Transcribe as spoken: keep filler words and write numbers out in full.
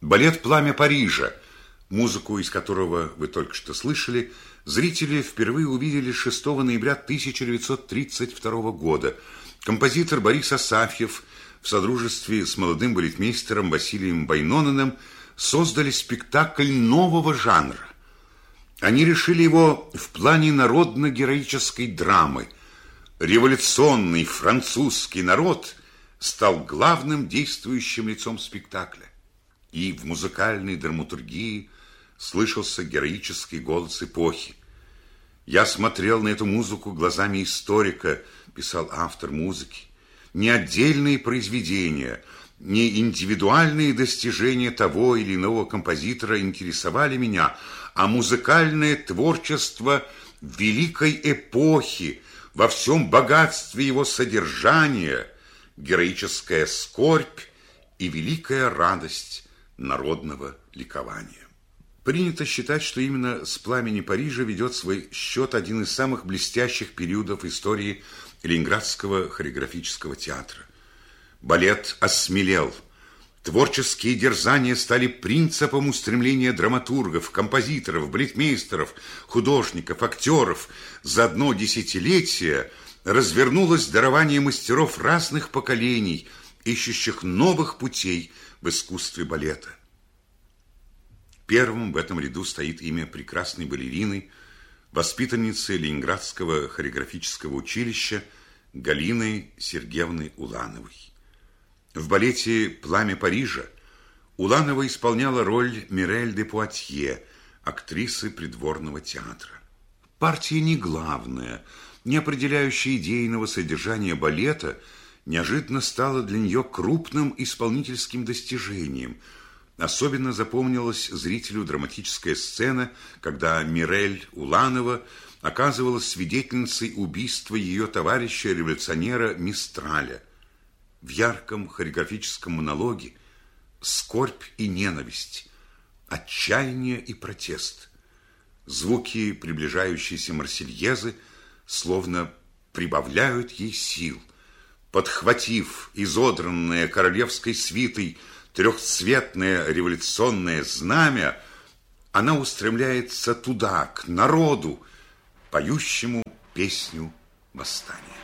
Балет «Пламя Парижа», музыку из которого вы только что слышали, зрители впервые увидели шестого ноября тысяча девятьсот тридцать второго года. Композитор Борис Асафьев в содружестве с молодым балетмейстером Василием Байнониным создали спектакль нового жанра. Они решили его в плане народно-героической драмы. Революционный французский народ стал главным действующим лицом спектакля. И в музыкальной драматургии слышался героический голос эпохи. «Я смотрел на эту музыку глазами историка», писал автор музыки. «Не отдельные произведения, не индивидуальные достижения того или иного композитора интересовали меня, а музыкальное творчество великой эпохи во всем богатстве его содержания, героическая скорбь и великая радость народного ликования». Принято считать, что именно с «Пламени Парижа» ведет свой счет один из самых блестящих периодов истории Ленинградского хореографического театра. Балет осмелел. Творческие дерзания стали принципом устремления драматургов, композиторов, балетмейстеров, художников, актеров. За одно десятилетие развернулось дарование мастеров разных поколений, ищущих новых путей в искусстве балета. Первым в этом ряду стоит имя прекрасной балерины, воспитанницы Ленинградского хореографического училища Галины Сергеевны Улановой. В балете «Пламя Парижа» Уланова исполняла роль Мирель де Пуатье, актрисы придворного театра. Партия не главная, не определяющая идейного содержания балета, неожиданно стала для нее крупным исполнительским достижением. Особенно запомнилась зрителю драматическая сцена, когда Мирель Уланова оказывалась свидетельницей убийства ее товарища-революционера Мистраля. В ярком хореографическом монологе скорбь и ненависть, отчаяние и протест. Звуки приближающейся Марсельезы словно прибавляют ей сил. Подхватив изодранное королевской свитой трехцветное революционное знамя, она устремляется туда, к народу, поющему песню восстания.